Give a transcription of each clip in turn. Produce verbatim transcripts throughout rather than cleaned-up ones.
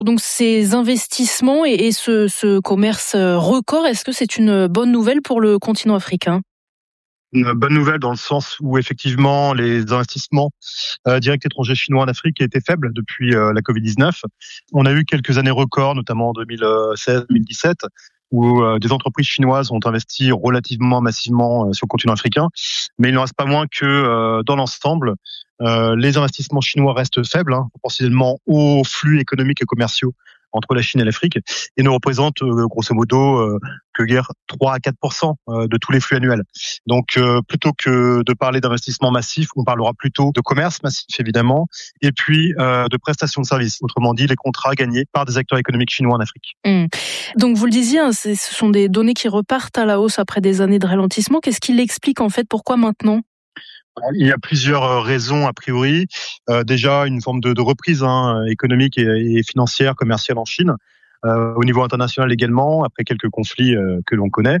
Donc ces investissements et, et ce, ce commerce record, est-ce que c'est une bonne nouvelle pour le continent africain ? Une bonne nouvelle dans le sens où effectivement les investissements euh, directs étrangers chinois en Afrique étaient faibles depuis euh, la covid dix-neuf. On a eu quelques années records, notamment en deux mille seize deux mille dix-sept, où euh, des entreprises chinoises ont investi relativement massivement euh, sur le continent africain. Mais il n'en reste pas moins que euh, dans l'ensemble, euh, les investissements chinois restent faibles, hein, proportionnellement aux flux économiques et commerciaux entre la Chine et l'Afrique, et ne représentent euh, grosso modo euh, que guère trois à quatre pour cent de tous les flux annuels. Donc euh, plutôt que de parler d'investissement massif, on parlera plutôt de commerce massif évidemment, et puis euh, de prestations de services, autrement dit les contrats gagnés par des acteurs économiques chinois en Afrique. Mmh. Donc vous le disiez, hein, ce sont des données qui repartent à la hausse après des années de ralentissement. Qu'est-ce qui l'explique en fait ? Pourquoi maintenant ? Il y a plusieurs raisons a priori. Euh, déjà une forme de, de reprise hein, économique et, et financière, commerciale en Chine. Euh, au niveau international également, après quelques conflits euh, que l'on connaît.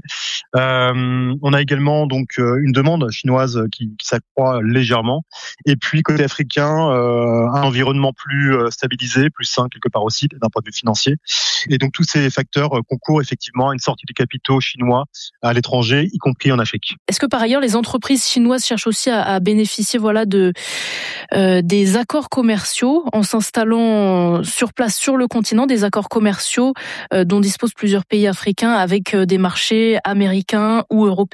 Euh, on a également donc euh, une demande chinoise qui, qui s'accroît légèrement. Et puis côté africain, euh, un environnement plus euh, stabilisé, plus sain quelque part aussi d'un point de vue financier. Et donc tous ces facteurs euh, concourent effectivement à une sortie des capitaux chinois à l'étranger, y compris en Afrique. Est-ce que par ailleurs les entreprises chinoises cherchent aussi à, à bénéficier voilà de euh, des accords commerciaux en s'installant sur place sur le continent, des accords commerciaux dont disposent plusieurs pays africains avec des marchés américains ou européens ?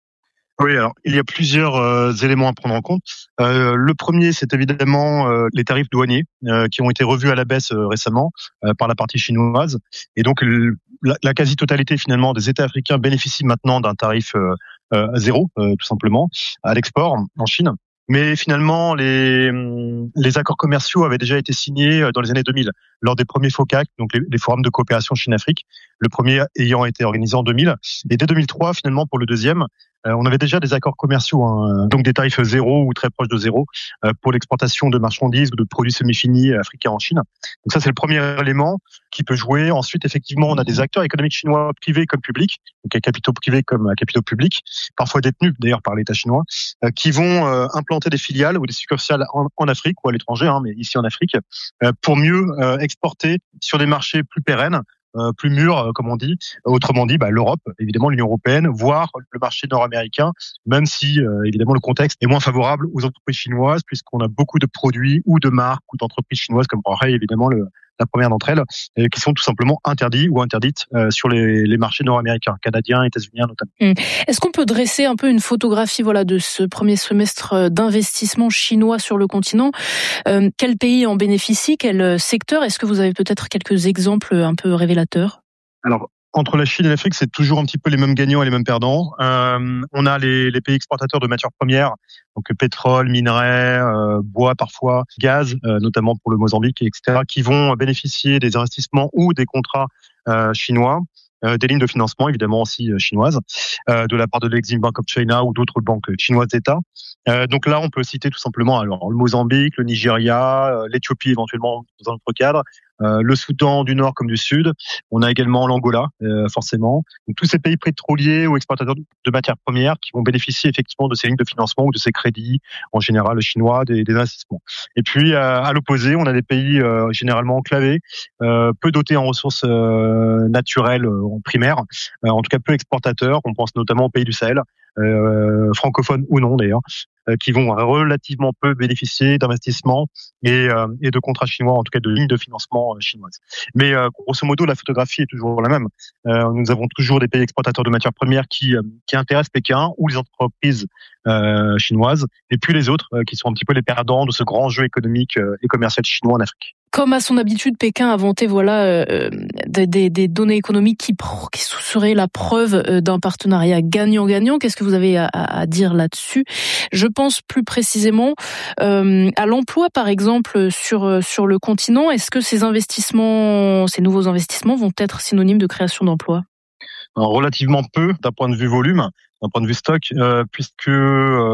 Oui, alors il y a plusieurs euh, éléments à prendre en compte. Euh, le premier, c'est évidemment euh, les tarifs douaniers euh, qui ont été revus à la baisse euh, récemment euh, par la partie chinoise. Et donc le, la, la quasi-totalité finalement des États africains bénéficient maintenant d'un tarif euh, euh, zéro, euh, tout simplement, à l'export en Chine. Mais finalement, les, les accords commerciaux avaient déjà été signés dans les années deux mille, lors des premiers FOCAC, donc les, les forums de coopération Chine-Afrique, le premier ayant été organisé en deux mille. Et dès deux mille trois, finalement, pour le deuxième, euh, on avait déjà des accords commerciaux, hein, donc des tarifs zéro ou très proches de zéro, euh, pour l'exportation de marchandises ou de produits semi-finis africains en Chine. Donc ça, c'est le premier élément qui peut jouer. Ensuite, effectivement, on a des acteurs économiques chinois privés comme publics, donc à capitaux privés comme à capitaux publics, parfois détenus d'ailleurs par l'État chinois, euh, qui vont euh, implanter des filiales ou des succursales en, en Afrique ou à l'étranger, hein, mais ici en Afrique, euh, pour mieux euh, exporter sur des marchés plus pérennes, euh, plus mûrs, euh, comme on dit. Autrement dit, bah, l'Europe, évidemment l'Union européenne, voire le marché nord-américain, même si euh, évidemment le contexte est moins favorable aux entreprises chinoises, puisqu'on a beaucoup de produits ou de marques ou d'entreprises chinoises, comme Huawei, évidemment le la première d'entre elles, euh, qui sont tout simplement interdits ou interdites euh, sur les, les marchés nord-américains, canadiens, états-uniens notamment. Mmh. Est-ce qu'on peut dresser un peu une photographie voilà, de ce premier semestre d'investissement chinois sur le continent ? euh, Quel pays en bénéficie ? Quel secteur ? Est-ce que vous avez peut-être quelques exemples un peu révélateurs ? Alors, entre la Chine et l'Afrique, c'est toujours un petit peu les mêmes gagnants et les mêmes perdants. Euh, on a les, les pays exportateurs de matières premières, donc pétrole, minerais, euh, bois parfois, gaz, euh, notamment pour le Mozambique, et cetera, qui vont bénéficier des investissements ou des contrats euh, chinois, euh, des lignes de financement évidemment aussi euh, chinoises, euh, de la part de l'Exim Bank of China ou d'autres banques chinoises d'État. Euh, donc là, on peut citer tout simplement alors le Mozambique, le Nigeria, euh, l'Éthiopie éventuellement dans un autre cadre, euh, le Soudan du Nord comme du Sud. On a également l'Angola, euh, forcément. Donc tous ces pays pétroliers ou exportateurs de matières premières qui vont bénéficier effectivement de ces lignes de financement ou de ces crédits, en général chinois, des, des investissements. Et puis euh, à l'opposé, on a des pays euh, généralement enclavés, euh, peu dotés en ressources euh, naturelles euh, primaires, euh, en tout cas peu exportateurs. On pense notamment aux pays du Sahel, euh, francophones ou non d'ailleurs, euh, qui vont relativement peu bénéficier d'investissements et, euh, et de contrats chinois, en tout cas de lignes de financement euh, chinoises. Mais euh, grosso modo, la photographie est toujours la même. Euh, nous avons toujours des pays exportateurs de matières premières qui, euh, qui intéressent Pékin ou les entreprises euh, chinoises, et puis les autres euh, qui sont un petit peu les perdants de ce grand jeu économique euh, et commercial chinois en Afrique. Comme à son habitude, Pékin a vanté voilà euh, des, des, des données économiques qui, qui seraient la preuve d'un partenariat gagnant-gagnant. Qu'est-ce que vous avez à, à dire là-dessus ? Je pense plus précisément euh, à l'emploi, par exemple, sur sur le continent. Est-ce que ces investissements, ces nouveaux investissements, vont être synonymes de création d'emplois ? Alors, relativement peu d'un point de vue volume, d'un point de vue stock, euh, puisque euh,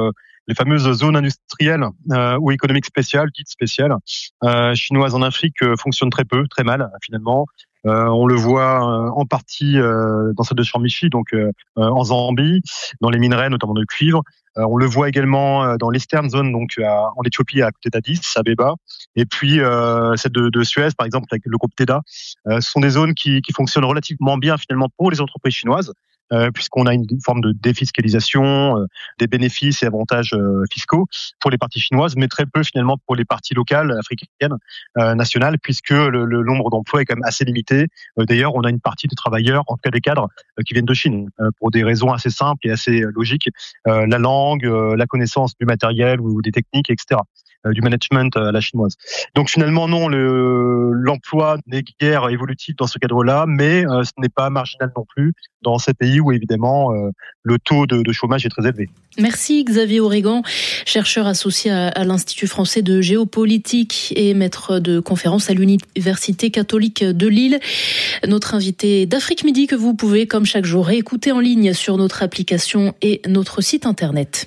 les fameuses zones industrielles euh, ou économiques spéciales, dites spéciales, euh, chinoises en Afrique euh, fonctionnent très peu, très mal finalement. Euh, on le voit euh, en partie euh, dans celle de Chambichi, donc euh, en Zambie, dans les minerais notamment de cuivre. Euh, on le voit également euh, dans l'Eastern Zone, donc à, en Éthiopie, à côté d'Addis Abeba, et puis euh, celle de, de Suez, par exemple, avec le groupe TEDA. Euh, ce sont des zones qui, qui fonctionnent relativement bien finalement pour les entreprises chinoises. Euh, puisqu'on a une forme de défiscalisation, euh, des bénéfices et avantages euh, fiscaux pour les parties chinoises, mais très peu finalement pour les parties locales, africaines, euh, nationales, puisque le, le nombre d'emplois est quand même assez limité. Euh, d'ailleurs, on a une partie des travailleurs, en tout cas des cadres, euh, qui viennent de Chine, euh, pour des raisons assez simples et assez logiques. Euh, la langue, euh, la connaissance du matériel ou des techniques, et cetera. Euh, du management à la chinoise. Donc finalement, non, le, l'emploi n'est guère évolutif dans ce cadre-là, mais euh, ce n'est pas marginal non plus dans ces pays où évidemment euh, le taux de, de chômage est très élevé. Merci Xavier Oregan, chercheur associé à, à l'Institut français de géopolitique et maître de conférence à l'Université catholique de Lille. Notre invité d'Afrique Midi que vous pouvez, comme chaque jour, écouter en ligne sur notre application et notre site internet.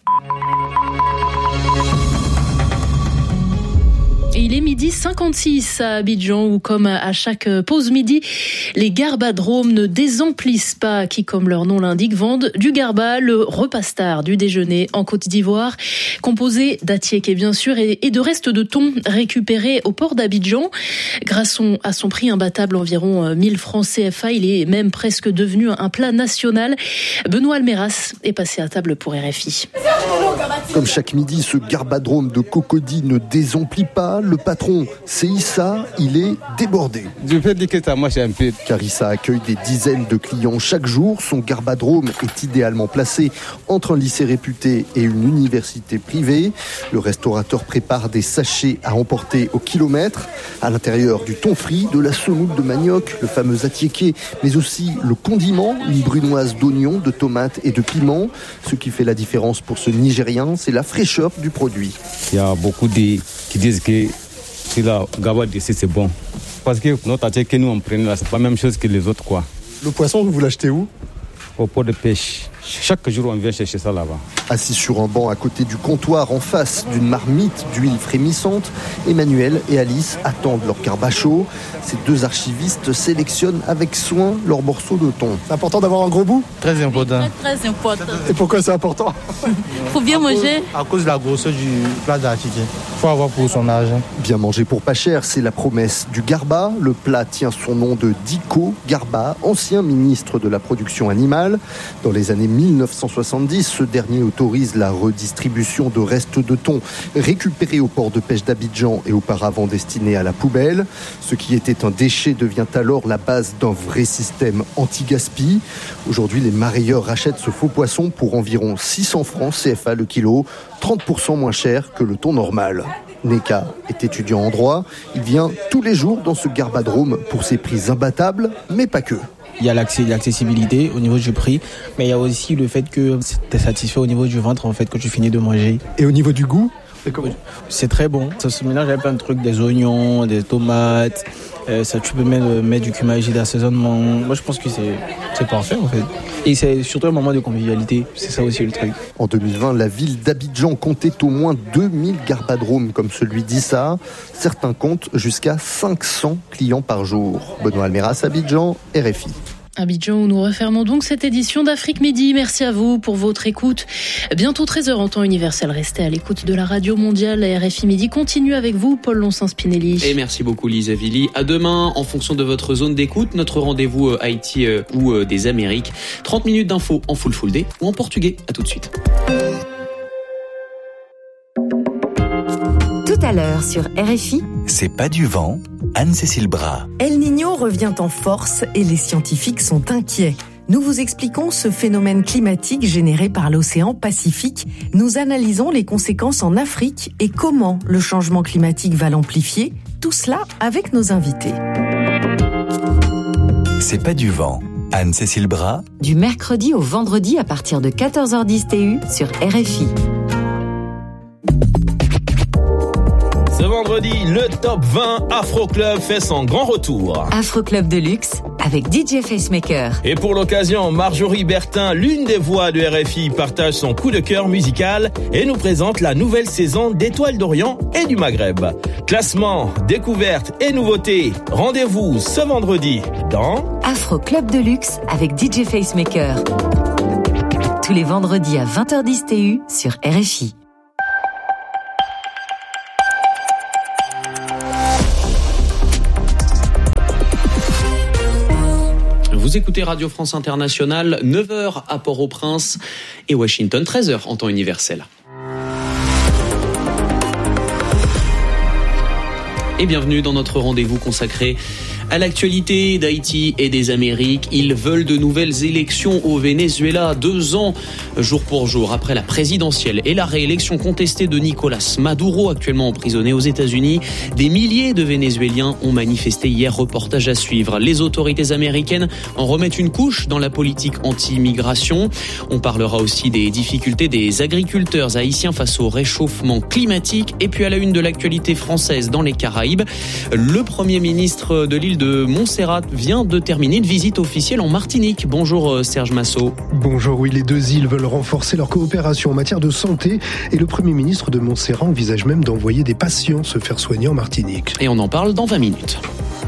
Et il est midi cinquante-six à Abidjan où, comme à chaque pause midi, les garbadromes ne désemplissent pas, qui, comme leur nom l'indique, vendent du garba, le repas star du déjeuner en Côte d'Ivoire, composé d'atiéké bien sûr et de restes de thon récupérés au port d'Abidjan. Grâce à son prix imbattable, environ mille francs C F A, il est même presque devenu un plat national. Benoît Almeras est passé à table pour R F I. Comme chaque midi, ce garbadrome de Cocody ne désemplit pas. Le patron, c'est Issa, il est débordé. Je peux dire que ça marche un peu. Car Issa accueille des dizaines de clients chaque jour. Son garbadrome est idéalement placé entre un lycée réputé et une université privée. Le restaurateur prépare des sachets à emporter au kilomètre. À l'intérieur, du thon frit, de la semoule de manioc, le fameux atiéké, mais aussi le condiment, une brunoise d'oignons, de tomates et de piments. Ce qui fait la différence pour ce Nigérien, c'est la fraîcheur du produit. Il y a beaucoup de qui disent que si la garba d'ici c'est bon. Parce que notre atiéké que nous on prenait là, c'est pas la même chose que les autres quoi. Le poisson, vous l'achetez où ? Au port de pêche. Chaque jour, on vient chercher ça là-bas. Assis sur un banc à côté du comptoir, en face d'une marmite d'huile frémissante, Emmanuel et Alice attendent leur garba chaud. Ces deux archivistes sélectionnent avec soin leurs morceaux de thon. C'est important d'avoir un gros bout ? Très important. Très, très important. Et pourquoi c'est important ? Faut bien manger. À cause de la grosseur du plat d'atiéké. Faut avoir pour son argent. Bien manger pour pas cher, c'est la promesse du garba. Le plat tient son nom de Diko Garba, ancien ministre de la production animale. Dans les années mille neuf cent soixante-dix, ce dernier autorise la redistribution de restes de thon récupérés au port de pêche d'Abidjan et auparavant destinés à la poubelle. Ce qui était un déchet devient alors la base d'un vrai système anti-gaspi. Aujourd'hui, les marailleurs rachètent ce faux poisson pour environ six cents francs C F A le kilo, trente pour cent moins cher que le thon normal. Neka est étudiant en droit. Il vient tous les jours dans ce garbadrome pour ses prix imbattables, mais pas que. Il y a l'accès, l'accessibilité au niveau du prix, mais il y a aussi le fait que tu es satisfait au niveau du ventre, en fait, que tu finis de manger. Et au niveau du goût, c'est comment ? C'est très bon. Ça se mélange avec plein de trucs, des oignons, des tomates. Euh, ça, tu peux mettre, mettre du cumin d'assaisonnement. Moi, je pense que c'est, c'est parfait, en fait. Et c'est surtout un moment de convivialité. C'est ça aussi le truc. En deux mille vingt, la ville d'Abidjan comptait au moins deux mille garbadromes comme celui d'Issa. Certains comptent jusqu'à cinq cents clients par jour. Benoît Almeras, Abidjan, R F I. Abidjan, où nous refermons donc cette édition d'Afrique Midi. Merci à vous pour votre écoute. Bientôt treize heures en temps universel. Restez à l'écoute de la radio mondiale. R F I Midi continue avec vous, Paul Lonsens-Spinelli. Et merci beaucoup, Lisa Villy. À demain, en fonction de votre zone d'écoute, notre rendez-vous euh, Haïti euh, ou euh, des Amériques. trente minutes d'infos en full full day ou en portugais. À tout de suite. Tout à l'heure sur R F I. C'est pas du vent, Anne-Cécile Bras. El Niño revient en force et les scientifiques sont inquiets. Nous vous expliquons ce phénomène climatique généré par l'océan Pacifique. Nous analysons les conséquences en Afrique et comment le changement climatique va l'amplifier. Tout cela avec nos invités. C'est pas du vent, Anne-Cécile Bras. Du mercredi au vendredi à partir de quatorze heures dix T U sur R F I. Ce vendredi vendredi, le top vingt Afro Club fait son grand retour. Afro Club de luxe avec D J Facemaker. Et pour l'occasion, Marjorie Bertin, l'une des voix de R F I, partage son coup de cœur musical et nous présente la nouvelle saison d'Étoiles d'Orient et du Maghreb. Classement, découverte et nouveautés. Rendez-vous ce vendredi dans Afro Club de luxe avec D J Facemaker. Tous les vendredis à vingt heures dix T U sur R F I. Vous écoutez Radio France Internationale, neuf heures à Port-au-Prince et Washington, treize heures en temps universel. Et bienvenue dans notre rendez-vous consacré à l'actualité d'Haïti et des Amériques. Ils veulent de nouvelles élections au Venezuela, deux ans jour pour jour après la présidentielle et la réélection contestée de Nicolás Maduro, actuellement emprisonné aux États-Unis. Des milliers de Vénézuéliens ont manifesté hier, reportage à suivre. Les autorités américaines en remettent une couche dans la politique anti-immigration. On parlera aussi des difficultés des agriculteurs haïtiens face au réchauffement climatique. Et puis à la une de l'actualité française dans les Caraïbes, le Premier ministre de l'île de Montserrat vient de terminer une visite officielle en Martinique. Bonjour Serge Massot. Bonjour, oui, les deux îles veulent renforcer leur coopération en matière de santé et le Premier ministre de Montserrat envisage même d'envoyer des patients se faire soigner en Martinique. Et on en parle dans vingt minutes.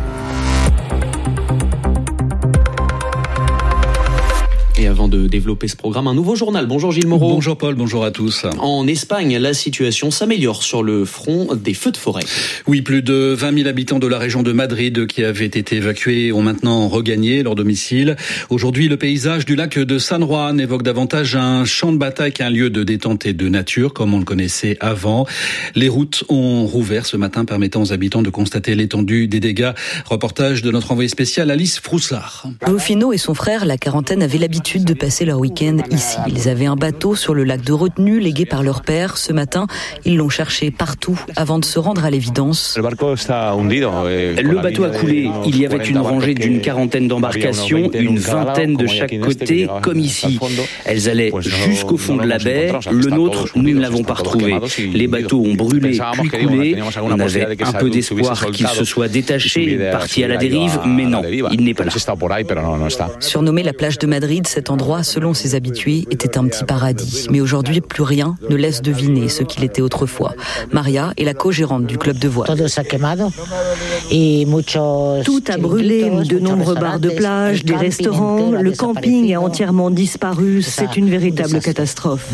Et avant de développer ce programme, un nouveau journal. Bonjour Gilles Moreau. Bonjour Paul, bonjour à tous. En Espagne, la situation s'améliore sur le front des feux de forêt. Oui, plus de vingt mille habitants de la région de Madrid qui avaient été évacués ont maintenant regagné leur domicile. Aujourd'hui, le paysage du lac de San Juan évoque davantage un champ de bataille qu'un lieu de détente et de nature, comme on le connaissait avant. Les routes ont rouvert ce matin, permettant aux habitants de constater l'étendue des dégâts. Reportage de notre envoyé spécial Alice Froussard. Rufino et son frère, la quarantaine, avaient l'habitude de passer leur week-end ici. Ils avaient un bateau sur le lac de retenue légué par leur père. Ce matin, ils l'ont cherché partout avant de se rendre à l'évidence. Le bateau a coulé. Il y avait une rangée d'une quarantaine d'embarcations, une vingtaine de chaque côté, comme ici. Elles allaient jusqu'au fond de la baie. Le nôtre, nous ne l'avons pas retrouvé. Les bateaux ont brûlé puis coulé. On avait un peu d'espoir qu'il se soit détaché, parti à la dérive, mais non, il n'est pas là. Surnommé la plage de Madrid, cet endroit, selon ses habitués, était un petit paradis. Mais aujourd'hui, plus rien ne laisse deviner ce qu'il était autrefois. Maria est la co-gérante du club de voile. Tout a brûlé, de nombreux bars de plage, des restaurants, le camping a entièrement disparu. C'est une véritable catastrophe.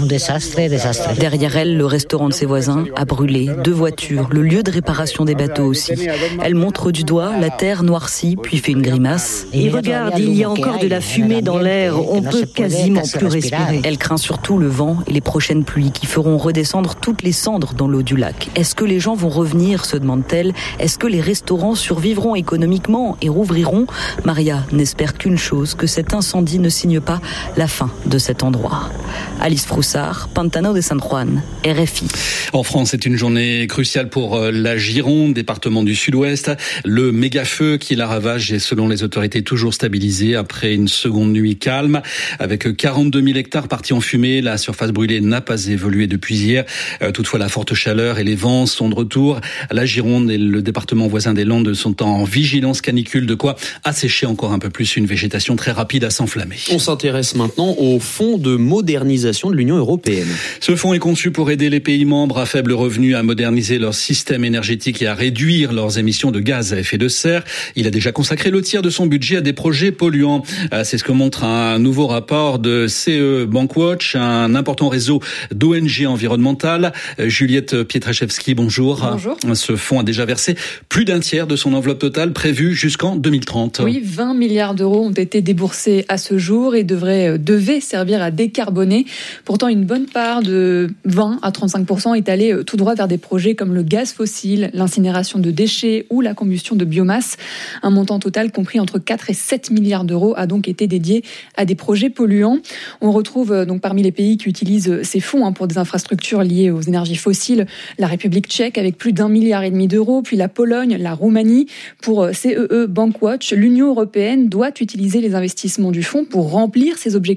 Derrière elle, le restaurant de ses voisins a brûlé, deux voitures, le lieu de réparation des bateaux aussi. Elle montre du doigt la terre noircie, puis fait une grimace. Et regarde, il y a encore de la fumée dans l'air. On peut quasiment plus respirer. Elle craint surtout le vent et les prochaines pluies qui feront redescendre toutes les cendres dans l'eau du lac. Est-ce que les gens vont revenir, se demande-t-elle? Est-ce que les restaurants survivront économiquement et rouvriront? Maria n'espère qu'une chose, que cet incendie ne signe pas la fin de cet endroit. Alice Froussard, Pantano de San Juan, R F I. En France, c'est une journée cruciale pour la Gironde, département du Sud-Ouest. Le méga-feu qui la ravage est, selon les autorités, toujours stabilisé après une seconde nuit calme. Avec quarante-deux mille hectares partis en fumée, la surface brûlée n'a pas évolué depuis hier. Toutefois, la forte chaleur et les vents sont de retour. La Gironde et le département voisin des Landes sont en vigilance canicule, de quoi assécher encore un peu plus une végétation très rapide à s'enflammer. On s'intéresse maintenant au fonds de modernisation de l'Union européenne. Ce fonds est conçu pour aider les pays membres à faible revenu à moderniser leur système énergétique et à réduire leurs émissions de gaz à effet de serre. Il a déjà consacré le tiers de son budget à des projets polluants. C'est ce que montre un nouveau rapport de C E Bankwatch, un important réseau d'O N G environnementales. Juliette Pietraszewski, bonjour. Bonjour. Ce fonds a déjà versé plus d'un tiers de son enveloppe totale prévue jusqu'en deux mille trente. Oui, vingt milliards d'euros ont été déboursés à ce jour et devraient, devaient servir à décarboner. Pourtant, une bonne part de vingt à trente-cinq pour cent est allée tout droit vers des projets comme le gaz fossile, l'incinération de déchets ou la combustion de biomasse. Un montant total compris entre quatre et sept milliards d'euros a donc été dédié à des projets polluants. On retrouve donc parmi les pays qui utilisent ces fonds pour des infrastructures liées aux énergies fossiles, la République tchèque avec plus d'un milliard et demi d'euros, puis la Pologne, la Roumanie. Pour C E E Bankwatch, l'Union européenne doit utiliser les investissements du fonds pour remplir ses objectifs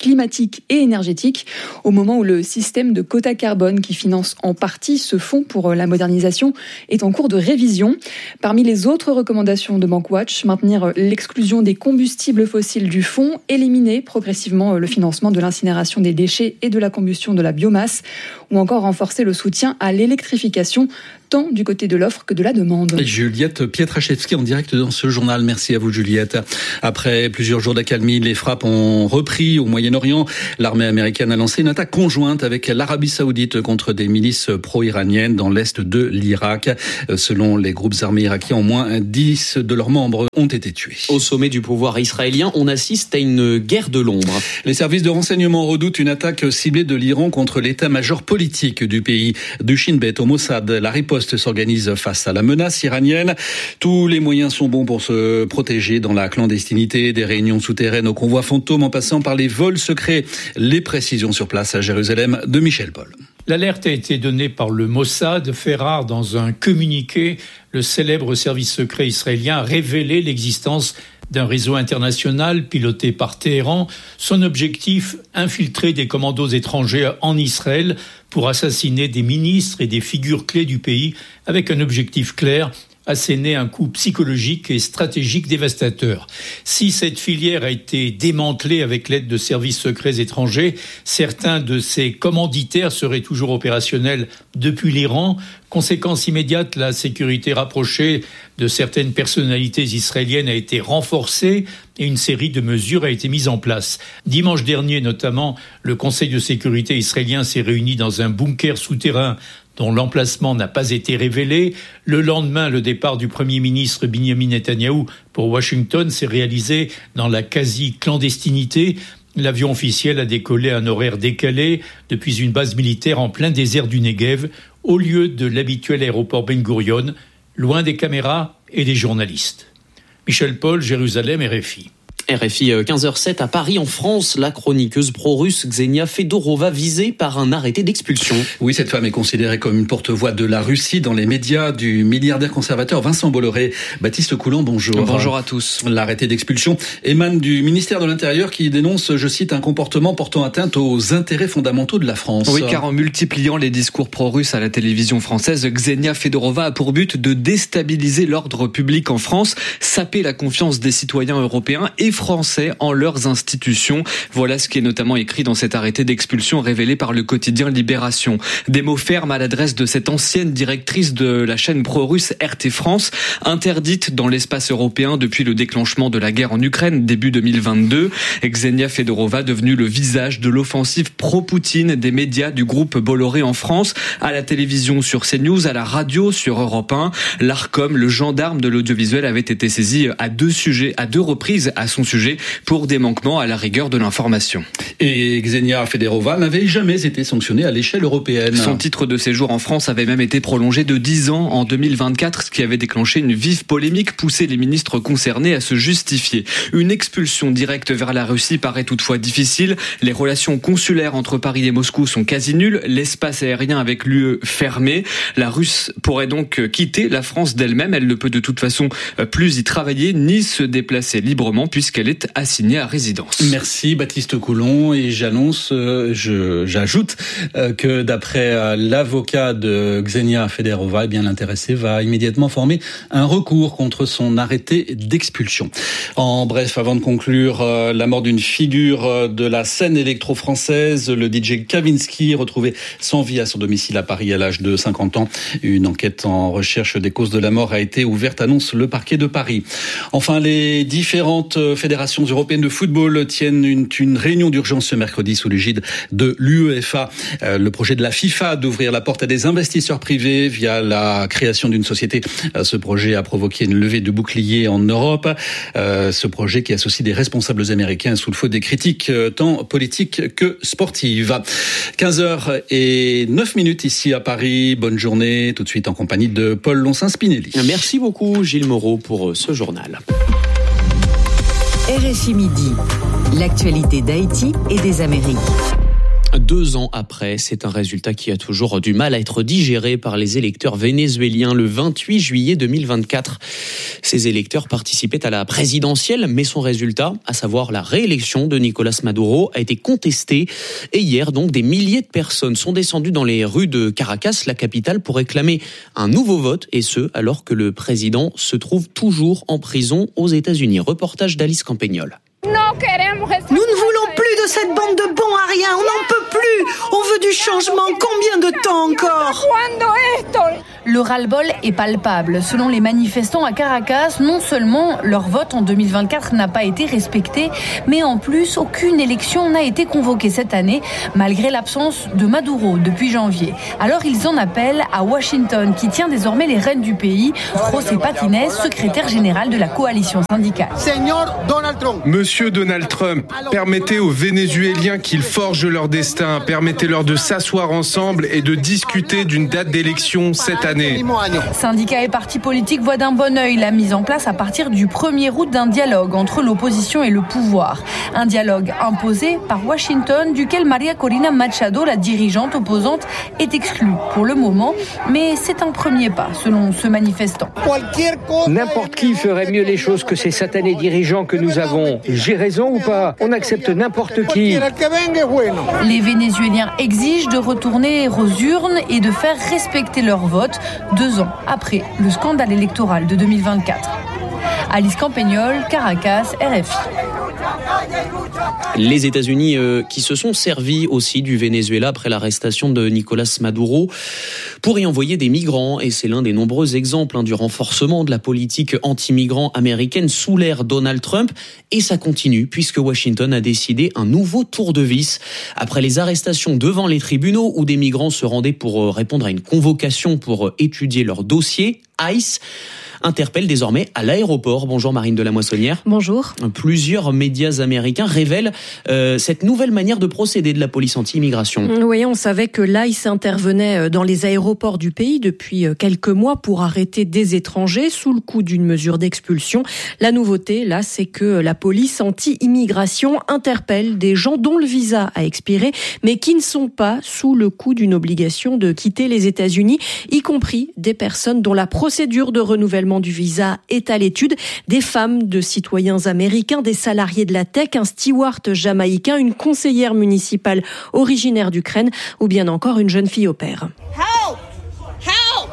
climatique et énergétique, au moment où le système de quotas carbone qui finance en partie ce fonds pour la modernisation est en cours de révision. Parmi les autres recommandations de Bankwatch, maintenir l'exclusion des combustibles fossiles du fonds, éliminer progressivement le financement de l'incinération des déchets et de la combustion de la biomasse, ou encore renforcer le soutien à l'électrification, tant du côté de l'offre que de la demande. Juliette Pietraszewski en direct dans ce journal. Merci à vous Juliette. Après plusieurs jours d'accalmie, les frappes ont repris au Moyen-Orient. L'armée américaine a lancé une attaque conjointe avec l'Arabie Saoudite contre des milices pro-iraniennes dans l'est de l'Irak. Selon les groupes armés irakiens, au moins dix de leurs membres ont été tués. Au sommet du pouvoir israélien, on assiste à une guerre de l'ombre. Les services de renseignement redoutent une attaque ciblée de l'Iran contre l'état-major politique du pays. Du Shin Bet au Mossad, la riposte s'organise face à la menace iranienne. Tous les moyens sont bons pour se protéger dans la clandestinité, des réunions souterraines aux convois fantômes en passant par les vols secrets. Les précisions sur place à Jérusalem de Michel Paul. L'alerte a été donnée par le Mossad, fait rare dans un communiqué. Le célèbre service secret israélien a révélé l'existence d'un réseau international piloté par Téhéran. Son objectif, infiltrer des commandos étrangers en Israël pour assassiner des ministres et des figures clés du pays avec un objectif clair, asséner un coup psychologique et stratégique dévastateur. Si cette filière a été démantelée avec l'aide de services secrets étrangers, certains de ses commanditaires seraient toujours opérationnels depuis l'Iran. Conséquence immédiate, la sécurité rapprochée de certaines personnalités israéliennes a été renforcée et une série de mesures a été mise en place. Dimanche dernier, notamment, le Conseil de sécurité israélien s'est réuni dans un bunker souterrain dont l'emplacement n'a pas été révélé. Le lendemain, le départ du Premier ministre Binyamin Netanyahou pour Washington s'est réalisé dans la quasi-clandestinité. L'avion officiel a décollé à un horaire décalé depuis une base militaire en plein désert du Negev, au lieu de l'habituel aéroport Ben Gurion, loin des caméras et des journalistes. Michel Paul, Jérusalem, R F I. R F I quinze heures sept à Paris, en France, la chroniqueuse pro-russe Ksenia Fedorova visée par un arrêté d'expulsion. Oui, cette femme est considérée comme une porte-voix de la Russie dans les médias du milliardaire conservateur Vincent Bolloré. Baptiste Coulant, bonjour. Bonjour à tous. L'arrêté d'expulsion émane du ministère de l'Intérieur qui dénonce, je cite, un comportement portant atteinte aux intérêts fondamentaux de la France. Oui, car en multipliant les discours pro-russes à la télévision française, Ksenia Fedorova a pour but de déstabiliser l'ordre public en France, saper la confiance des citoyens européens et français en leurs institutions. Voilà ce qui est notamment écrit dans cet arrêté d'expulsion révélé par le quotidien Libération. Des mots fermes à l'adresse de cette ancienne directrice de la chaîne pro-russe R T France, interdite dans l'espace européen depuis le déclenchement de la guerre en Ukraine début deux mille vingt-deux. Ksenia Fedorova devenue le visage de l'offensive pro-Poutine des médias du groupe Bolloré en France, à la télévision sur CNews, à la radio sur Europe un. L'Arcom, le gendarme de l'audiovisuel, avait été saisi à deux sujets, à deux reprises à son sujet pour des manquements à la rigueur de l'information. Et Ksenia Fedorova n'avait jamais été sanctionnée à l'échelle européenne. Son titre de séjour en France avait même été prolongé de dix ans en deux mille vingt-quatre, ce qui avait déclenché une vive polémique, poussé les ministres concernés à se justifier. Une expulsion directe vers la Russie paraît toutefois difficile. Les relations consulaires entre Paris et Moscou sont quasi nulles, l'espace aérien avec l'U E fermé. La Russe pourrait donc quitter la France d'elle-même. Elle ne peut de toute façon plus y travailler ni se déplacer librement puisqu'elle est assignée à résidence. Merci Baptiste Coulon, et j'annonce, euh, je, j'ajoute euh, que d'après euh, l'avocat de Ksenia Fedorova, eh bien l'intéressé va immédiatement former un recours contre son arrêté d'expulsion. En bref, avant de conclure, euh, la mort d'une figure euh, de la scène électro-française, le D J Kavinsky, retrouvé sans vie à son domicile à Paris à l'âge de cinquante ans. Une enquête en recherche des causes de la mort a été ouverte, annonce le parquet de Paris. Enfin, les différentes fédérations européennes de football tiennent une, une réunion d'urgence ce mercredi sous l'égide de l'UEFA. Euh, le projet de la FIFA d'ouvrir la porte à des investisseurs privés via la création d'une société. Euh, ce projet a provoqué une levée de boucliers en Europe. Euh, ce projet qui associe des responsables américains sous le feu des critiques euh, tant politiques que sportives. quinze heures et neuf minutes ici à Paris. Bonne journée. Tout de suite en compagnie de Paul Loncin-Spinelli. Merci beaucoup Gilles Moreau pour ce journal. R F I Midi, l'actualité d'Haïti et des Amériques. Deux ans après, c'est un résultat qui a toujours du mal à être digéré par les électeurs vénézuéliens. Le vingt-huit juillet deux mille vingt-quatre, ces électeurs participaient à la présidentielle, mais son résultat, à savoir la réélection de Nicolás Maduro, a été contesté. Et hier, donc, des milliers de personnes sont descendues dans les rues de Caracas, la capitale, pour réclamer un nouveau vote, et ce, alors que le président se trouve toujours en prison aux États-Unis. Reportage d'Alice Campagnol. Nous ne voulons plus de cette bande de bons à rien, on n'en peut plus, on veut du changement, combien de temps encore ? Le ras-le-bol est palpable. Selon les manifestants à Caracas, non seulement leur vote en deux mille vingt-quatre n'a pas été respecté, mais en plus, aucune élection n'a été convoquée cette année, malgré l'absence de Maduro depuis janvier. Alors ils en appellent à Washington, qui tient désormais les rênes du pays. José Patines, secrétaire général de la coalition syndicale. Monsieur Donald Trump, permettez aux Vénézuéliens qu'ils forgent leur destin, permettez-leur de s'asseoir ensemble et de discuter d'une date d'élection cette année. Syndicats et partis politiques voient d'un bon œil la mise en place à partir du premier août d'un dialogue entre l'opposition et le pouvoir. Un dialogue imposé par Washington, duquel Maria Corina Machado, la dirigeante opposante, est exclue pour le moment. Mais c'est un premier pas, selon ce manifestant. N'importe qui ferait mieux les choses que ces satanés dirigeants que nous avons. J'ai raison ou pas ? On accepte n'importe qui. Les Vénézuéliens exigent de retourner aux urnes et de faire respecter leur vote, deux ans après le scandale électoral de deux mille vingt-quatre. Alice Campagnol, Caracas, R F I. Les États-Unis euh, qui se sont servis aussi du Venezuela après l'arrestation de Nicolás Maduro pour y envoyer des migrants. Et c'est l'un des nombreux exemples hein, du renforcement de la politique anti-migrants américaine sous l'ère Donald Trump. Et ça continue puisque Washington a décidé un nouveau tour de vis. Après les arrestations devant les tribunaux où des migrants se rendaient pour répondre à une convocation pour étudier leur dossier, ICE interpelle désormais à l'aéroport. Bonjour Marine de la Moissonnière. Bonjour. Plusieurs médias américains révèlent euh, cette nouvelle manière de procéder de la police anti-immigration. Oui, on savait que l'ICE intervenait dans les aéroports du pays depuis quelques mois pour arrêter des étrangers sous le coup d'une mesure d'expulsion. La nouveauté, là, c'est que la police anti-immigration interpelle des gens dont le visa a expiré, mais qui ne sont pas sous le coup d'une obligation de quitter les États-Unis, y compris des personnes dont la procédure de renouvellement du visa est à l'étude, des femmes de citoyens américains, des salariés de la tech, un steward jamaïcain, une conseillère municipale originaire d'Ukraine ou bien encore une jeune fille au pair. Help! Help!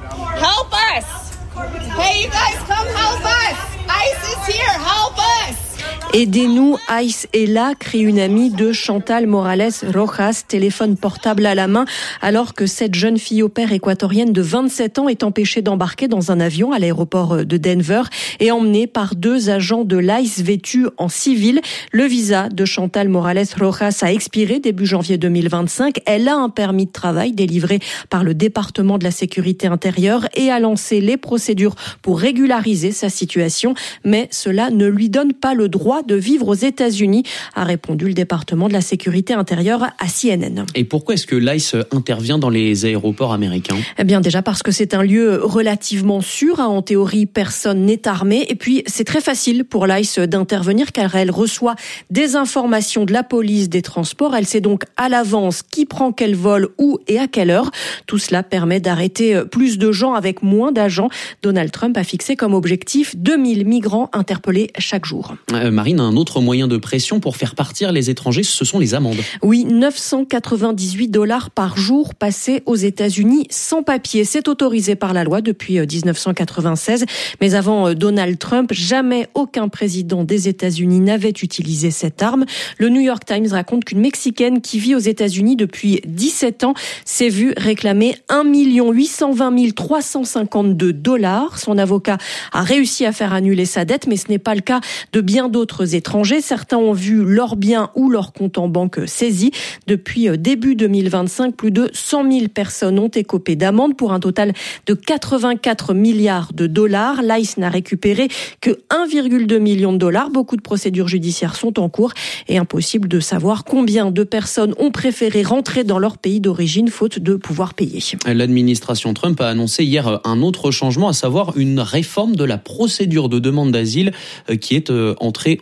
Help us! Hey, you guys, come help us! ICE is here, help us! Aidez-nous, ICE est là, crie une amie de Chantal Morales Rojas, téléphone portable à la main, alors que cette jeune fille au pair équatorienne de vingt-sept ans est empêchée d'embarquer dans un avion à l'aéroport de Denver et emmenée par deux agents de l'ICE vêtus en civil. Le visa de Chantal Morales Rojas a expiré début janvier deux mille vingt-cinq. Elle a un permis de travail délivré par le département de la sécurité intérieure et a lancé les procédures pour régulariser sa situation, mais cela ne lui donne pas le droit de vivre aux États-Unis, a répondu le département de la sécurité intérieure à C N N. Et pourquoi est-ce que l'ICE intervient dans les aéroports américains ? Eh bien, déjà parce que c'est un lieu relativement sûr. En théorie, personne n'est armé. Et puis, c'est très facile pour l'ICE d'intervenir car elle reçoit des informations de la police des transports. Elle sait donc à l'avance qui prend quel vol, où et à quelle heure. Tout cela permet d'arrêter plus de gens avec moins d'agents. Donald Trump a fixé comme objectif deux mille migrants interpellés chaque jour. Euh, Marine, un autre moyen de pression pour faire partir les étrangers, ce sont les amendes. Oui, neuf cent quatre-vingt-dix-huit dollars par jour passés aux États-Unis sans papier. C'est autorisé par la loi depuis dix-neuf cent quatre-vingt-seize. Mais avant Donald Trump, jamais aucun président des États-Unis n'avait utilisé cette arme. Le New York Times raconte qu'une Mexicaine qui vit aux États-Unis depuis dix-sept ans s'est vue réclamer un million huit cent vingt mille trois cent cinquante-deux dollars. Son avocat a réussi à faire annuler sa dette, mais ce n'est pas le cas de bien d'autres étrangers. Certains ont vu leurs biens ou leur compte en banque saisis. Depuis début deux mille vingt-cinq, plus de cent mille personnes ont écopé d'amendes pour un total de quatre-vingt-quatre milliards de dollars. L'ICE n'a récupéré que un virgule deux million de dollars. Beaucoup de procédures judiciaires sont en cours et impossible de savoir combien de personnes ont préféré rentrer dans leur pays d'origine faute de pouvoir payer. L'administration Trump a annoncé hier un autre changement, à savoir une réforme de la procédure de demande d'asile qui est entrée en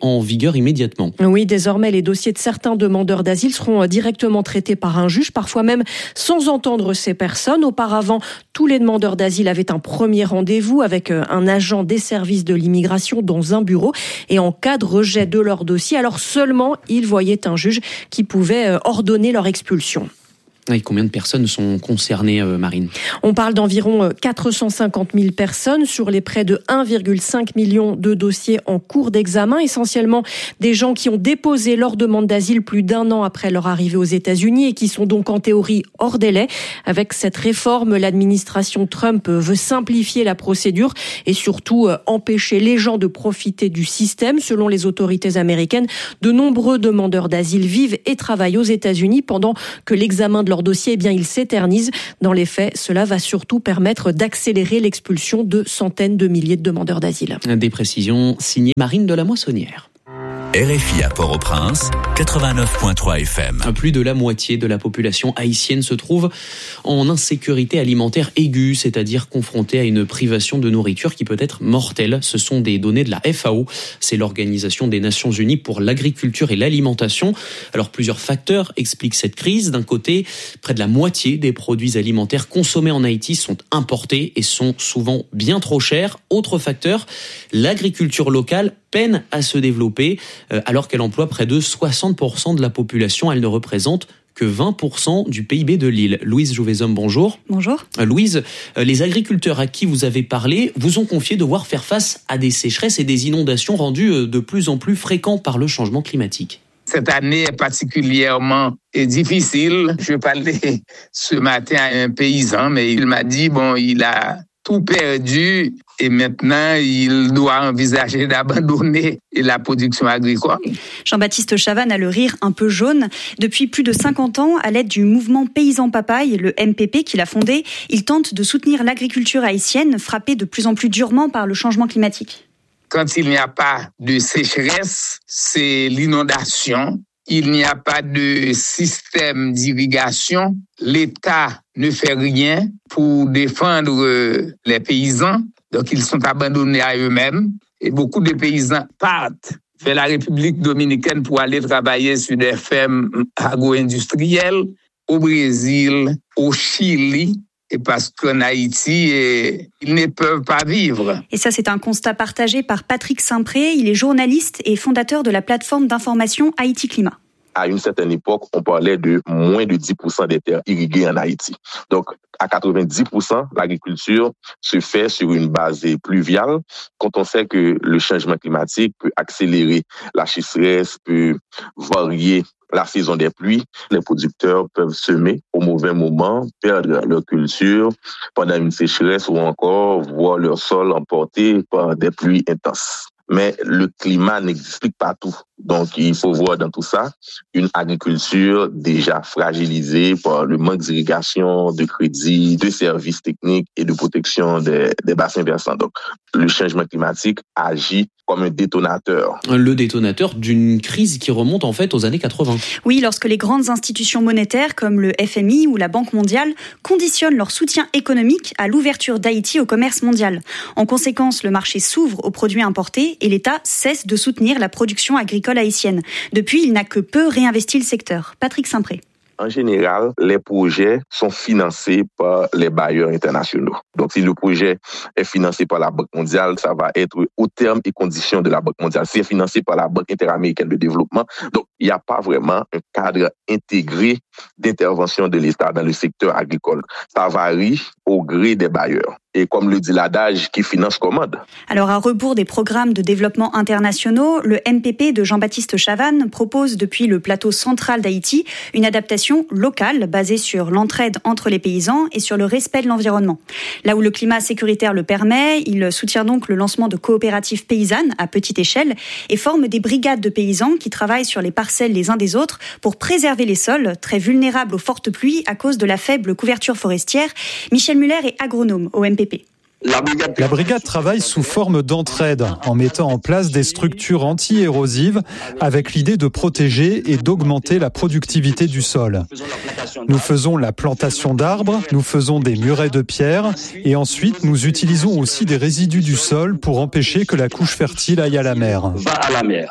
en vigueur immédiatement. Oui, désormais, les dossiers de certains demandeurs d'asile seront directement traités par un juge, parfois même sans entendre ces personnes. Auparavant, tous les demandeurs d'asile avaient un premier rendez-vous avec un agent des services de l'immigration dans un bureau. Et en cas de rejet de leur dossier, alors seulement ils voyaient un juge qui pouvait ordonner leur expulsion. Et combien de personnes sont concernées, euh, Marine ? On parle d'environ quatre cent cinquante mille personnes sur les près de un virgule cinq million de dossiers en cours d'examen, essentiellement des gens qui ont déposé leur demande d'asile plus d'un an après leur arrivée aux États-Unis et qui sont donc en théorie hors délai. Avec cette réforme, l'administration Trump veut simplifier la procédure et surtout empêcher les gens de profiter du système. Selon les autorités américaines, de nombreux demandeurs d'asile vivent et travaillent aux États-Unis pendant que l'examen de leur dossier, eh bien, il s'éternise. Dans les faits, cela va surtout permettre d'accélérer l'expulsion de centaines de milliers de demandeurs d'asile. Des précisions signées Marine de la Moissonnière. R F I à Port-au-Prince, quatre-vingt-neuf virgule trois F M. Plus de la moitié de la population haïtienne se trouve en insécurité alimentaire aiguë, c'est-à-dire confrontée à une privation de nourriture qui peut être mortelle. Ce sont des données de la F A O, c'est l'Organisation des Nations Unies pour l'agriculture et l'alimentation. Alors plusieurs facteurs expliquent cette crise. D'un côté, près de la moitié des produits alimentaires consommés en Haïti sont importés et sont souvent bien trop chers. Autre facteur, l'agriculture locale peine à se développer alors qu'elle emploie près de soixante pour cent de la population. Elle ne représente que vingt pour cent du P I B de l'île. Louise Jouvezhomme, bonjour. Bonjour. Louise, les agriculteurs à qui vous avez parlé vous ont confié devoir faire face à des sécheresses et des inondations rendues de plus en plus fréquentes par le changement climatique. Cette année est particulièrement difficile. Je parlais ce matin à un paysan, mais il m'a dit, bon, il a tout perdu et maintenant il doit envisager d'abandonner la production agricole. Jean-Baptiste Chavannes a le rire un peu jaune. Depuis plus de cinquante ans, à l'aide du mouvement Paysan Papaye, le M P P qu'il a fondé, il tente de soutenir l'agriculture haïtienne frappée de plus en plus durement par le changement climatique. Quand il n'y a pas de sécheresse, c'est l'inondation. Il n'y a pas de système d'irrigation. L'État ne fait rien pour défendre les paysans. Donc, ils sont abandonnés à eux-mêmes. Et beaucoup de paysans partent vers la République dominicaine pour aller travailler sur des fermes agro-industrielles, au Brésil, au Chili. Et parce qu'en Haïti, ils ne peuvent pas vivre. Et ça, c'est un constat partagé par Patrick Saint-Pré. Il est journaliste et fondateur de la plateforme d'information Haïti Climat. À une certaine époque, on parlait de moins de dix pour cent des terres irriguées en Haïti. Donc, à quatre-vingt-dix pour cent, l'agriculture se fait sur une base pluviale. Quand on sait que le changement climatique peut accélérer la sécheresse, peut varier la saison des pluies, les producteurs peuvent semer au mauvais moment, perdre leur culture pendant une sécheresse ou encore voir leur sol emporté par des pluies intenses. Mais le climat n'explique pas tout. Donc, il faut voir dans tout ça une agriculture déjà fragilisée par le manque d'irrigation, de crédit, de services techniques et de protection des, des bassins versants. Donc, le changement climatique agit comme un détonateur. Le détonateur d'une crise qui remonte en fait aux années quatre-vingts. Oui, lorsque les grandes institutions monétaires comme le F M I ou la Banque mondiale conditionnent leur soutien économique à l'ouverture d'Haïti au commerce mondial. En conséquence, le marché s'ouvre aux produits importés et l'État cesse de soutenir la production agricole haïtienne. Depuis, il n'a que peu réinvesti le secteur. Patrick Saint-Pré. En général, les projets sont financés par les bailleurs internationaux. Donc, si le projet est financé par la Banque mondiale, ça va être aux termes et conditions de la Banque mondiale. C'est financé par la Banque interaméricaine de développement. Donc, il n'y a pas vraiment un cadre intégré d'intervention de l'État dans le secteur agricole. Ça varie au gré des bailleurs. Et comme le dit l'adage, qui finance commande. Alors, à rebours des programmes de développement internationaux, le M P P de Jean-Baptiste Chavannes propose depuis le plateau central d'Haïti une adaptation locale basée sur l'entraide entre les paysans et sur le respect de l'environnement. Là où le climat sécuritaire le permet, il soutient donc le lancement de coopératives paysannes à petite échelle et forme des brigades de paysans qui travaillent sur les parcelles les uns des autres pour préserver les sols, très vulnérables aux fortes pluies à cause de la faible couverture forestière. Michel Muller est agronome au M P P. La brigade travaille sous forme d'entraide, en mettant en place des structures anti-érosives avec l'idée de protéger et d'augmenter la productivité du sol. Nous faisons la plantation d'arbres, nous faisons des murets de pierre et ensuite nous utilisons aussi des résidus du sol pour empêcher que la couche fertile aille à la mer. Va à la mer.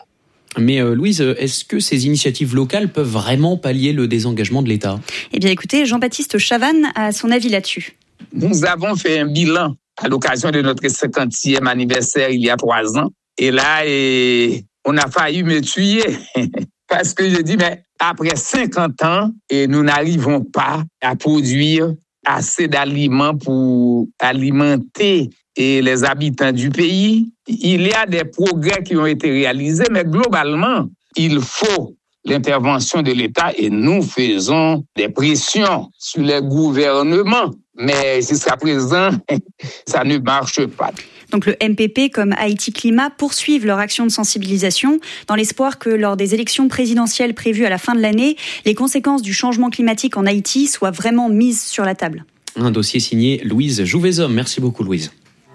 Mais euh, Louise, est-ce que ces initiatives locales peuvent vraiment pallier le désengagement de l'État ? Eh bien écoutez, Jean-Baptiste Chavannes a son avis là-dessus. Nous avons fait un bilan à l'occasion de notre cinquantième anniversaire il y a trois ans. Et là, et on a failli me tuer parce que je dis, mais après cinquante ans, et nous n'arrivons pas à produire assez d'aliments pour alimenter et les habitants du pays. Il y a des progrès qui ont été réalisés, mais globalement, il faut l'intervention de l'État et nous faisons des pressions sur les gouvernements. Mais jusqu'à présent, ça ne marche pas. Donc le M P P comme Haïti Climat poursuivent leur action de sensibilisation dans l'espoir que lors des élections présidentielles prévues à la fin de l'année, les conséquences du changement climatique en Haïti soient vraiment mises sur la table. Un dossier signé Louise Jouvezhomme. Merci beaucoup Louise.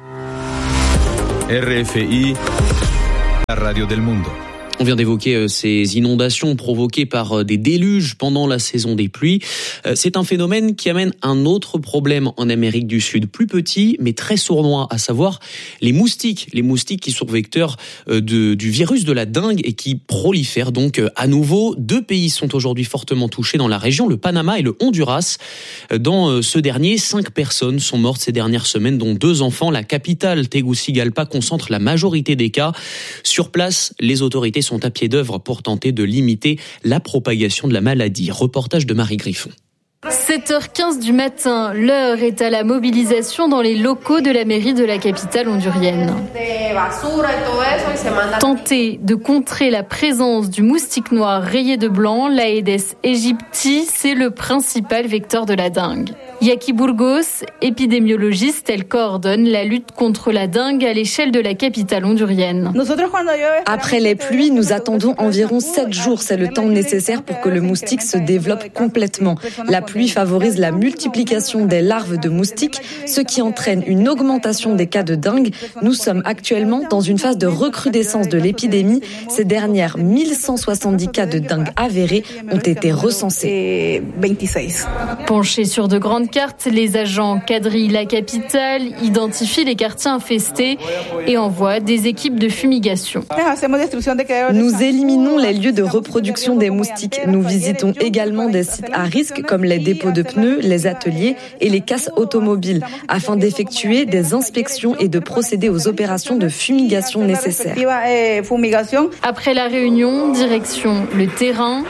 R F I, la radio del mundo. On vient d'évoquer ces inondations provoquées par des déluges pendant la saison des pluies. C'est un phénomène qui amène un autre problème en Amérique du Sud, plus petit mais très sournois, à savoir les moustiques. Les moustiques qui sont vecteurs de, du virus de la dengue et qui prolifèrent donc à nouveau. Deux pays sont aujourd'hui fortement touchés dans la région, le Panama et le Honduras. Dans ce dernier, cinq personnes sont mortes ces dernières semaines, dont deux enfants. La capitale, Tegucigalpa, concentre la majorité des cas. Sur place, les autorités sont à pied d'œuvre pour tenter de limiter la propagation de la maladie. Reportage de Marie Griffon. sept heures quinze du matin, l'heure est à la mobilisation dans les locaux de la mairie de la capitale hondurienne. Tenter de contrer la présence du moustique noir rayé de blanc, l'Aedes aegypti, c'est le principal vecteur de la dengue. Yaki Burgos, épidémiologiste, elle coordonne la lutte contre la dengue à l'échelle de la capitale hondurienne. Après les pluies, nous attendons environ sept jours. C'est le temps nécessaire pour que le moustique se développe complètement. La pluie favorise la multiplication des larves de moustiques, ce qui entraîne une augmentation des cas de dengue. Nous sommes actuellement dans une phase de recrudescence de l'épidémie. Ces dernières mille cent soixante-dix cas de dengue avérés ont été recensés. Penchés sur de grandes cartes, les agents quadrillent la capitale, identifient les quartiers infestés et envoient des équipes de fumigation. Nous éliminons les lieux de reproduction des moustiques. Nous visitons également des sites à risque comme les dépôts de pneus, les ateliers et les casses automobiles afin d'effectuer des inspections et de procéder aux opérations de fumigation nécessaires. Après la réunion, direction le terrain.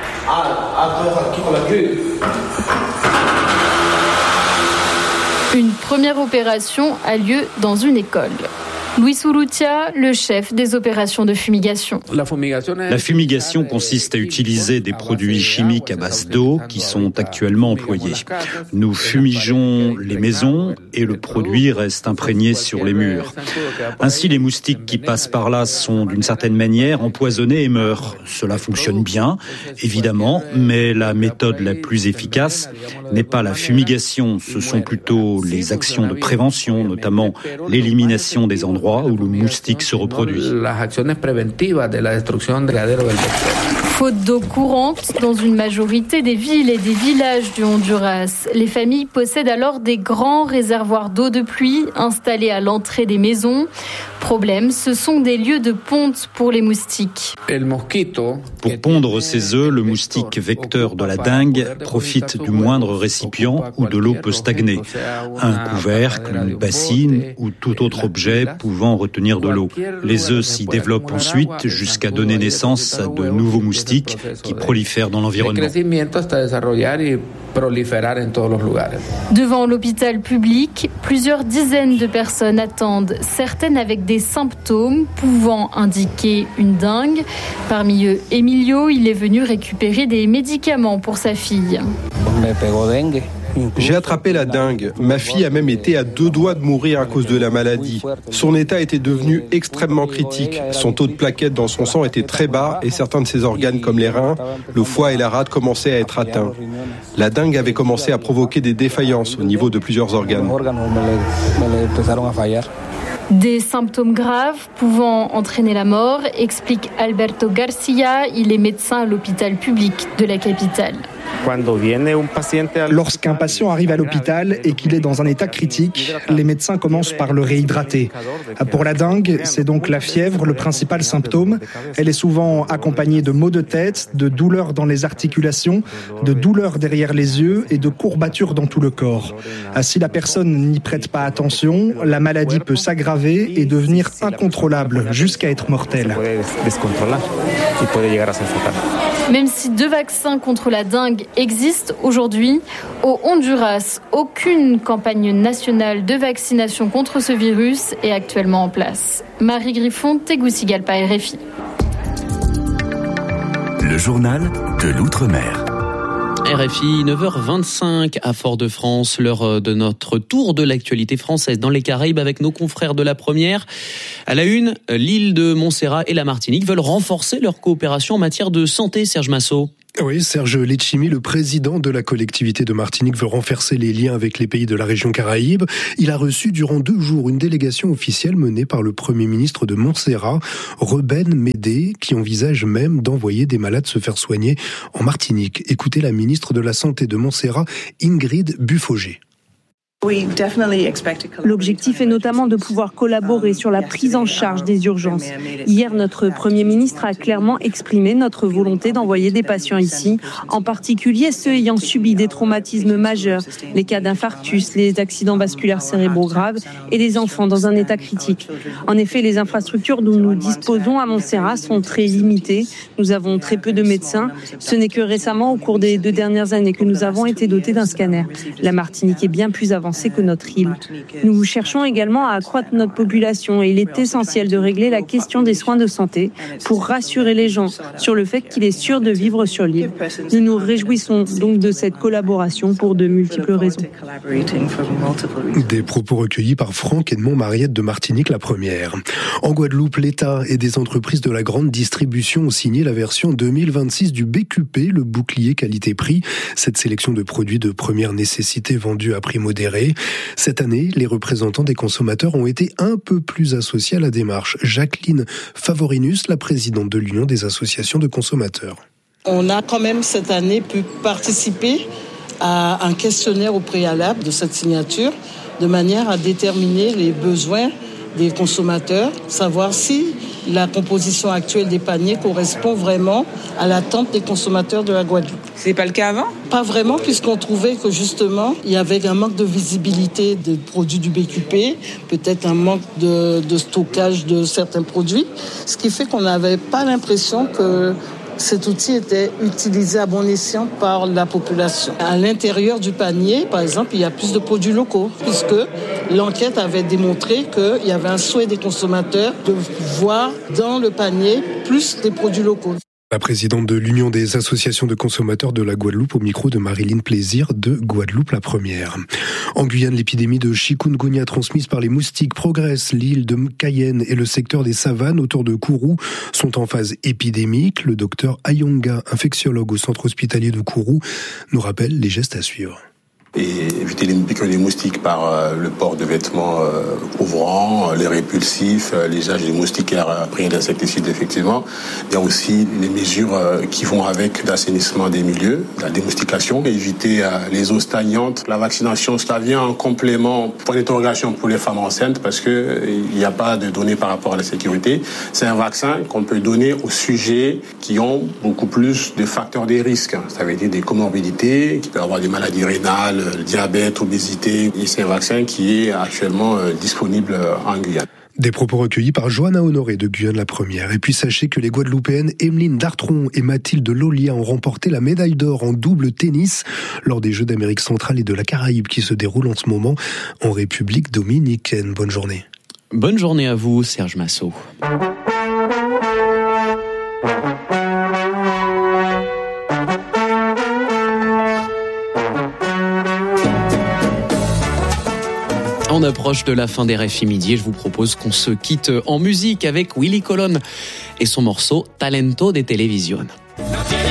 Une première opération a lieu dans une école. Luis Urrutia, le chef des opérations de fumigation. La fumigation consiste à utiliser des produits chimiques à base d'eau qui sont actuellement employés. Nous fumigeons les maisons et le produit reste imprégné sur les murs. Ainsi, les moustiques qui passent par là sont d'une certaine manière empoisonnés et meurent. Cela fonctionne bien, évidemment, mais la méthode la plus efficace n'est pas la fumigation, ce sont plutôt les actions de prévention, notamment l'élimination des endroits où le moustique se reproduit. Faute d'eau courante dans une majorité des villes et des villages du Honduras, les familles possèdent alors des grands réservoirs d'eau de pluie installés à l'entrée des maisons. Problème, ce sont des lieux de ponte pour les moustiques. Pour pondre ses œufs, le moustique vecteur de la dengue profite du moindre récipient où de l'eau peut stagner. Un couvercle, une bassine ou tout autre objet pouvant retenir de l'eau. Les œufs s'y développent ensuite jusqu'à donner naissance à de nouveaux moustiques qui prolifèrent dans l'environnement. Devant l'hôpital public, plusieurs dizaines de personnes attendent, certaines avec des symptômes pouvant indiquer une dengue. Parmi eux, Emilio, il est venu récupérer des médicaments pour sa fille. J'ai attrapé la dengue. Ma fille a même été à deux doigts de mourir à cause de la maladie. Son état était devenu extrêmement critique. Son taux de plaquettes dans son sang était très bas et certains de ses organes comme les reins, le foie et la rate commençaient à être atteints. La dengue avait commencé à provoquer des défaillances au niveau de plusieurs organes. Des symptômes graves pouvant entraîner la mort, explique Alberto Garcia, il est médecin à l'hôpital public de la capitale. Lorsqu'un patient arrive à l'hôpital et qu'il est dans un état critique, les médecins commencent par le réhydrater. Pour la dengue, c'est donc la fièvre le principal symptôme. Elle est souvent accompagnée de maux de tête, de douleurs dans les articulations, de douleurs derrière les yeux et de courbatures dans tout le corps. Si la personne n'y prête pas attention, la maladie peut s'aggraver et devenir incontrôlable jusqu'à être mortelle. Même si deux vaccins contre la dengue existent aujourd'hui, au Honduras, aucune campagne nationale de vaccination contre ce virus est actuellement en place. Marie Griffon, Tegucigalpa, R F I. Le journal de l'Outre-mer. R F I, neuf heures vingt-cinq à Fort-de-France, l'heure de notre tour de l'actualité française dans les Caraïbes avec nos confrères de la première. À la une, l'île de Montserrat et la Martinique veulent renforcer leur coopération en matière de santé, Serge Massot. Oui, Serge Letchimy, le président de la collectivité de Martinique, veut renforcer les liens avec les pays de la région Caraïbe. Il a reçu durant deux jours une délégation officielle menée par le Premier ministre de Montserrat, Reuben Médé, qui envisage même d'envoyer des malades se faire soigner en Martinique. Écoutez la ministre de la Santé de Montserrat, Ingrid Buffogé. L'objectif est notamment de pouvoir collaborer sur la prise en charge des urgences. Hier, notre Premier ministre a clairement exprimé notre volonté d'envoyer des patients ici, en particulier ceux ayant subi des traumatismes majeurs, les cas d'infarctus, les accidents vasculaires cérébraux graves et les enfants dans un état critique. En effet, les infrastructures dont nous disposons à Montserrat sont très limitées. Nous avons très peu de médecins. Ce n'est que récemment, au cours des deux dernières années, que nous avons été dotés d'un scanner. La Martinique est bien plus avancée que notre île. Nous cherchons également à accroître notre population et il est essentiel de régler la question des soins de santé pour rassurer les gens sur le fait qu'il est sûr de vivre sur l'île. Nous nous réjouissons donc de cette collaboration pour de multiples raisons. Des propos recueillis par Franck Edmond-Mariette de Martinique la première. En Guadeloupe, l'État et des entreprises de la grande distribution ont signé la version deux mille vingt-six du B Q P, le bouclier qualité-prix. Cette sélection de produits de première nécessité vendus à prix modéré. Cette année, les représentants des consommateurs ont été un peu plus associés à la démarche. Jacqueline Favorinus, la présidente de l'Union des associations de consommateurs. On a quand même cette année pu participer à un questionnaire au préalable de cette signature, de manière à déterminer les besoins des consommateurs, savoir si la composition actuelle des paniers correspond vraiment à l'attente des consommateurs de la Guadeloupe. C'est pas le cas avant ? Pas vraiment, puisqu'on trouvait que justement, il y avait un manque de visibilité des produits du B Q P, peut-être un manque de, de stockage de certains produits, ce qui fait qu'on n'avait pas l'impression que cet outil était utilisé à bon escient par la population. À l'intérieur du panier, par exemple, il y a plus de produits locaux, puisque l'enquête avait démontré qu'il y avait un souhait des consommateurs de voir dans le panier plus des produits locaux. La présidente de l'Union des associations de consommateurs de la Guadeloupe au micro de Marilyn Plaisir de Guadeloupe la première. En Guyane, l'épidémie de chikungunya transmise par les moustiques progresse. L'île de Cayenne et le secteur des savanes autour de Kourou sont en phase épidémique. Le docteur Ayonga, infectiologue au centre hospitalier de Kourou, nous rappelle les gestes à suivre. Et éviter les piqûres des moustiques par euh, le port de vêtements euh, couvrants, les répulsifs, euh, l'usage des moustiquaires après d'insecticides effectivement. Il y a aussi les mesures euh, qui vont avec l'assainissement des milieux, la démoustication, éviter euh, les eaux stagnantes. La vaccination, cela vient en complément, point d'interrogation pour les femmes enceintes parce que euh, il n'y a pas de données par rapport à la sécurité. C'est un vaccin qu'on peut donner aux sujets qui ont beaucoup plus de facteurs de risque. Ça veut dire des comorbidités, qui peuvent avoir des maladies rénales, le diabète, obésité, et c'est un vaccin qui est actuellement euh, disponible en Guyane. Des propos recueillis par Johanna Honoré de Guyane la première. Et puis sachez que les Guadeloupéennes Emeline Dartron et Mathilde Lolia ont remporté la médaille d'or en double tennis lors des Jeux d'Amérique centrale et de la Caraïbe qui se déroulent en ce moment en République dominicaine. Bonne journée. Bonne journée à vous, Serge Massot. On approche de la fin des R F I Midi et je vous propose qu'on se quitte en musique avec Willy Colon et son morceau Talento de Televisión.